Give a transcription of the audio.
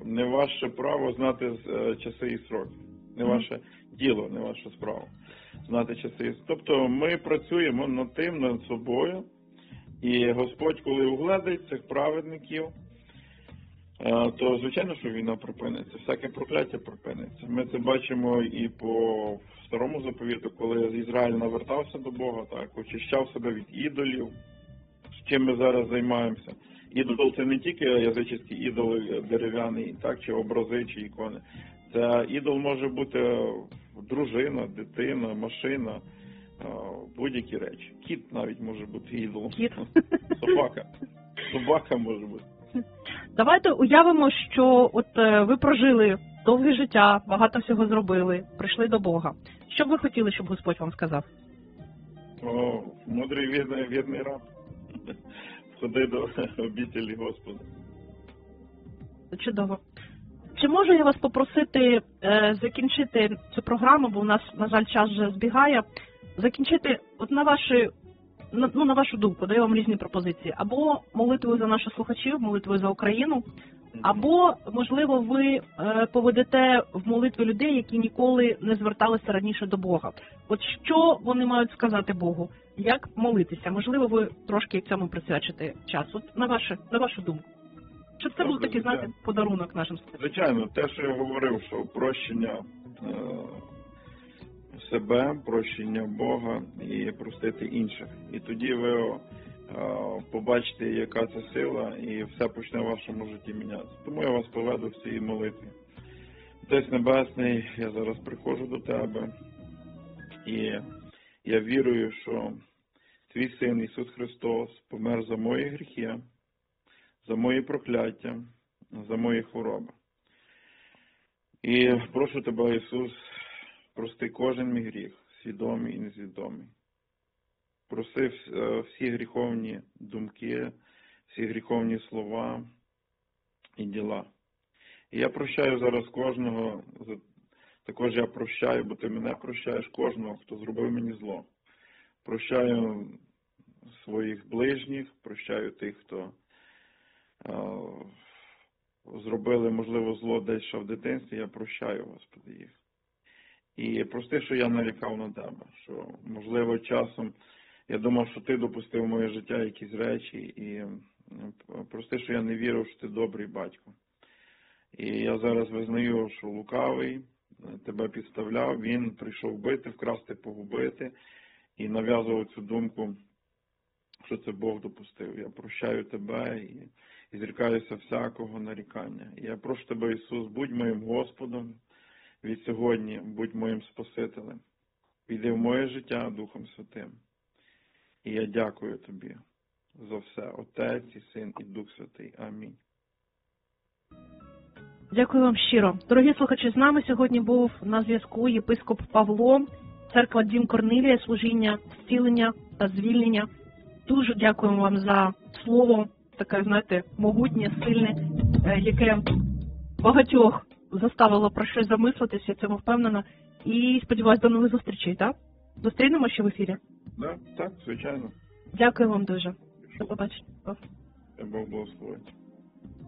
не ваше право знати часи і сроки. Не ваше діло, не ваша справа знати часи і сроки. Тобто ми працюємо над тим, над собою. І Господь, коли угледить цих праведників, то, звичайно, що війна припиниться, всяке прокляття припиниться. Ми це бачимо і по старому заповіту, коли Ізраїль навертався до Бога, так, очищав себе від ідолів, з чим ми зараз займаємося. Ідол – це не тільки язичницькі ідоли дерев'яні, так, чи образи, чи ікони. Це ідол може бути дружина, дитина, машина, будь-які речі. Кіт навіть може бути ідолом. Кіт. Собака. Собака може бути. Давайте уявимо, що от ви прожили довге життя, багато всього зробили, прийшли до Бога. Що б ви хотіли, щоб Господь вам сказав? О, мудрий вірний раб. Ходи до обітелі Господа. Чудово. Чи можу я вас попросити закінчити цю програму, бо у нас, на жаль, час вже збігає, закінчити от на вашу думку, даю вам різні пропозиції. Або молитвою за наших слухачів, молитвою за Україну, або, можливо, ви поведете в молитві людей, які ніколи не зверталися раніше до Бога. От що вони мають сказати Богу? Як молитися? Можливо, ви трошки цьому присвячите час. От на вашу думку. Щоб це був такий, знаєте, подарунок нашим слухачам. Звичайно, те, що я говорив, що прощення себе, прощення Бога і простити інших. І тоді ви побачите, яка це сила, і все почне в вашому житті мінятися. Тому я вас поведу в цій молитві. Отець Небесний, я зараз приходжу до Тебе, і я вірую, що Твій Син Ісус Христос помер за мої гріхи, за мої прокляття, за мої хвороби. І прошу Тебе, Ісус, прости кожен мій гріх, свідомий і несвідомий. Проси всі гріховні думки, всі гріховні слова і діла. І я прощаю зараз кожного, також я прощаю, бо Ти мене прощаєш, кожного, хто зробив мені зло. Прощаю своїх ближніх, прощаю тих, хто зробили, можливо, зло десь ще в дитинстві, я прощаю, Господи, їх. І прости, що я нарікав на Тебе, що, можливо, часом я думав, що Ти допустив в моє життя якісь речі, і прости, що я не вірив, що Ти добрий батько. І я зараз визнаю, що лукавий Тебе підставляв, він прийшов бити, вкрасти, погубити, і нав'язував цю думку, що це Бог допустив. Я прощаю Тебе і зрікаюся всякого нарікання. І я прошу Тебе, Ісус, будь моїм Господом від сьогодні, будь моїм Спасителем. Піди в моє життя Духом Святим. І я дякую Тобі за все, Отець і Син і Дух Святий. Амінь. Дякую вам щиро. Дорогі слухачі, з нами сьогодні був на зв'язку єпископ Павло, церква Дім Корнилія, служіння, зцілення та звільнення. Дуже дякуємо вам за слово, таке, знаєте, могутнє, сильне, яке багатьох заставило про щось замислитися, я цьому впевнена. І сподіваюсь, до нових зустрічей, так? Зустрінемо ще в ефірі? Так, звичайно. Дякую вам дуже. До побачення. Бог благословить.